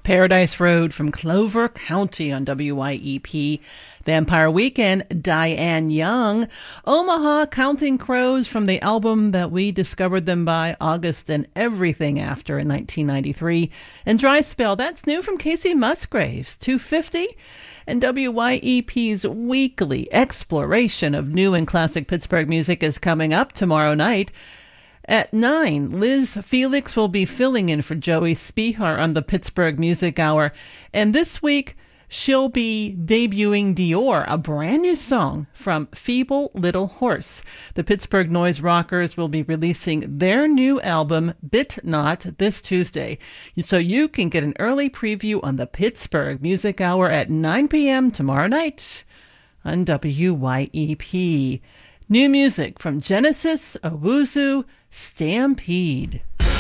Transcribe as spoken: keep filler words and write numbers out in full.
Paradise Road from Clover County on W Y E P. Vampire Weekend, Diane Young. Omaha, Counting Crows from the album that we discovered them by, August and Everything After in nineteen ninety-three. And Dry Spell, that's new from Casey Musgraves, two fifty. And W Y E P's weekly exploration of new and classic Pittsburgh music is coming up tomorrow night. At nine, Liz Felix will be filling in for Joey Spihar on the Pittsburgh Music Hour. And this week, she'll be debuting Dior, a brand new song from Feeble Little Horse. The Pittsburgh Noise Rockers will be releasing their new album, Bit Not, this Tuesday. So you can get an early preview on the Pittsburgh Music Hour at nine p.m. tomorrow night on W Y E P. New music from Genesis, Owuzu, Stampede.